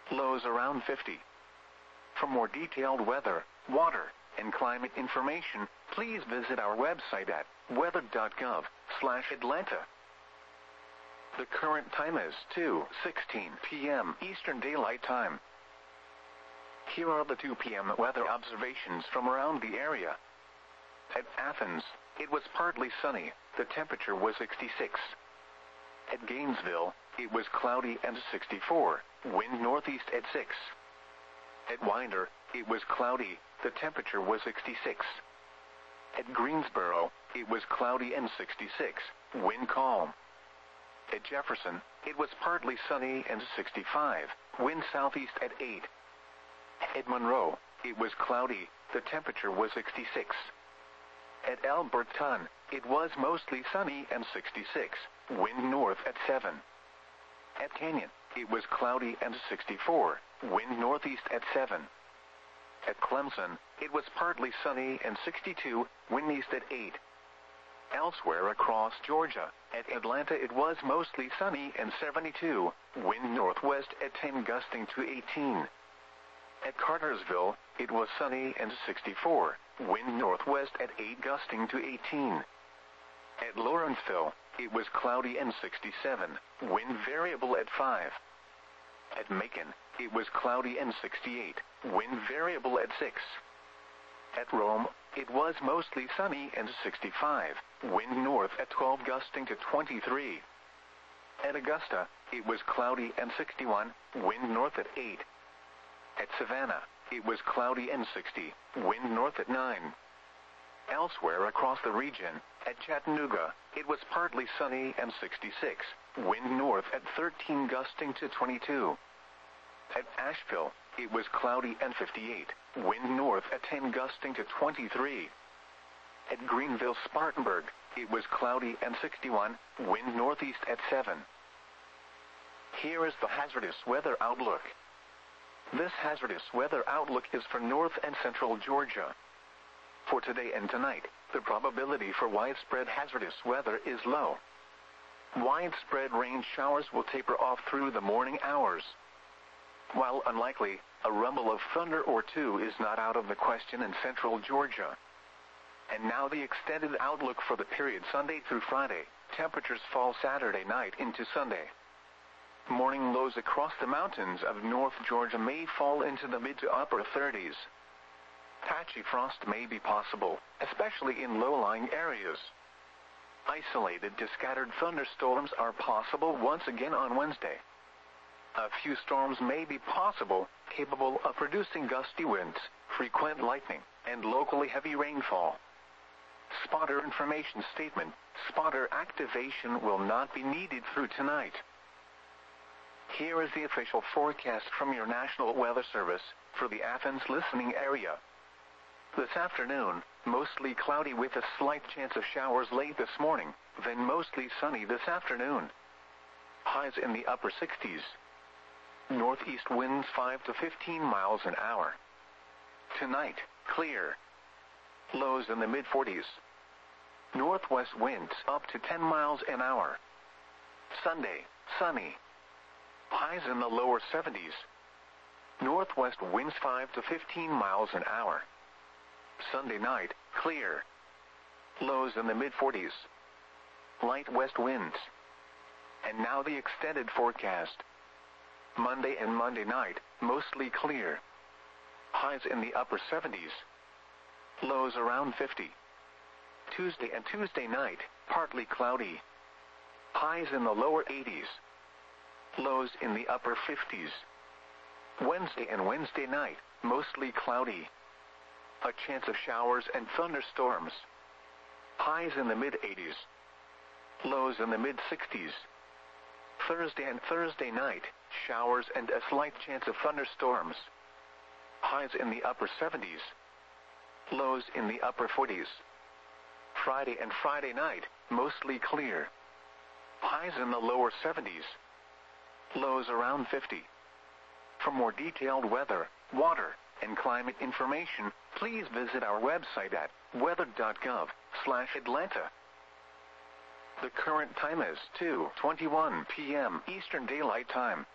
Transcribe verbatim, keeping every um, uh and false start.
Lows around fifty. For more detailed weather, water, and climate information, please visit our website at weather dot gov slash Atlanta. The current time is two sixteen p m Eastern Daylight Time. Here are the two p m weather observations from around the area. At Athens, it was partly sunny, the temperature was sixty-six. At Gainesville, it was cloudy and sixty-four, wind northeast at six. At Winder, it was cloudy, the temperature was sixty-six. At Greensboro, it was cloudy and sixty-six, wind calm. At Jefferson, it was partly sunny and sixty-five, wind southeast at eight. At Monroe, it was cloudy, the temperature was sixty-six. At Alberton, it was mostly sunny and sixty-six, wind north at seven. At Canyon, it was cloudy and sixty-four, wind northeast at seven. At Clemson, it was partly sunny and sixty-two, wind east at eight. Elsewhere across Georgia, at Atlanta it was mostly sunny and seventy-two, wind northwest at ten gusting to eighteen. At Cartersville, it was sunny and sixty-four, wind northwest at eight gusting to eighteen. At Lawrenceville, it was cloudy and sixty-seven, wind variable at five. At Macon, it was cloudy and sixty-eight, wind variable at six. At Rome, it was mostly sunny and sixty-five, wind north at twelve gusting to twenty-three. At Augusta, it was cloudy and sixty-one, wind north at eight. At Savannah, it was cloudy and sixty, wind north at nine. Elsewhere across the region, at Chattanooga, it was partly sunny and sixty-six, wind north at thirteen gusting to twenty-two. At Asheville, it was cloudy and fifty-eight, wind north at ten gusting to twenty-three. At Greenville-Spartanburg, it was cloudy and sixty-one, wind northeast at seven. Here is the hazardous weather outlook. This hazardous weather outlook is for north and central Georgia. For today and tonight, the probability for widespread hazardous weather is low. Widespread rain showers will taper off through the morning hours. While unlikely, a rumble of thunder or two is not out of the question in central Georgia. And now the extended outlook for the period Sunday through Friday. Temperatures fall Saturday night into Sunday. Morning lows across the mountains of North Georgia may fall into the mid to upper thirties. Patchy frost may be possible, especially in low-lying areas. Isolated to scattered thunderstorms are possible once again on Wednesday. A few storms may be possible, capable of producing gusty winds, frequent lightning, and locally heavy rainfall. Spotter information statement: spotter activation will not be needed through tonight. Here is the official forecast from your National Weather Service for the Athens listening area. This afternoon, mostly cloudy with a slight chance of showers late this morning, then mostly sunny this afternoon. Highs in the upper sixties. Northeast winds five to fifteen miles an hour. Tonight, clear. Lows in the mid forties. Northwest winds up to ten miles an hour. Sunday, sunny. Highs in the lower seventies. Northwest winds five to fifteen miles an hour. Sunday night, clear. Lows in the mid forties. Light west winds. And now the extended forecast. Monday and Monday night, mostly clear. Highs in the upper seventies. Lows around fifty. Tuesday and Tuesday night, partly cloudy. Highs in the lower eighties. Lows in the upper fifties. Wednesday and Wednesday night, mostly cloudy. A chance of showers and thunderstorms. Highs in the mid eighties. Lows in the mid sixties. Thursday and Thursday night, showers and a slight chance of thunderstorms. Highs in the upper seventies. Lows in the upper forties. Friday and Friday night, mostly clear. Highs in the lower seventies. Lows around fifty. For more detailed weather, water, and climate information, please visit our website at weather dot gov slash Atlanta. The current time is two twenty-one p m Eastern Daylight Time.